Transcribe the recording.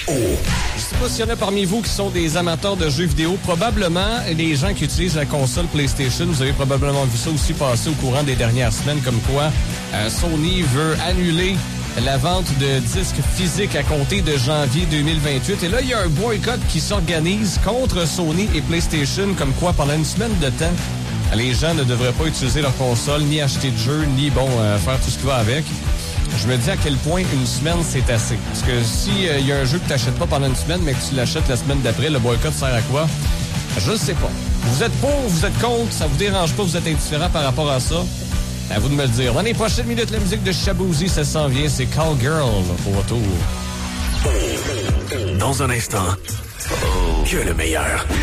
Je sais pas s'il y en a parmi vous qui sont des amateurs de jeux vidéo. Probablement, les gens qui utilisent la console PlayStation, vous avez probablement vu ça aussi passer au courant des dernières semaines, comme quoi Sony veut annuler la vente de disques physiques à compter de janvier 2028. Et là, il y a un boycott qui s'organise contre Sony et PlayStation, comme quoi pendant une semaine de temps, les gens ne devraient pas utiliser leur console, ni acheter de jeux, ni faire tout ce qui va avec. Je me dis à quel point une semaine, c'est assez. Parce que si y a un jeu que tu n'achètes pas pendant une semaine, mais que tu l'achètes la semaine d'après, le boycott sert à quoi? Je ne sais pas. Vous êtes pour, vous êtes contre, ça vous dérange pas, vous êtes indifférent par rapport à ça? À vous de me le dire. Dans les prochaines minutes, la musique de Shaboozey, ça s'en vient. C'est Call Girl au retour. Dans un instant, que le meilleur.